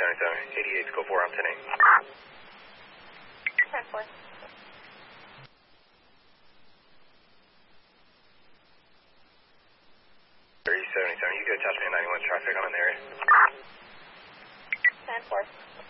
3077, 88, go 4, I'm 10-8. 10-4. 3077, you go attachment 91 traffic on an area. 10-4.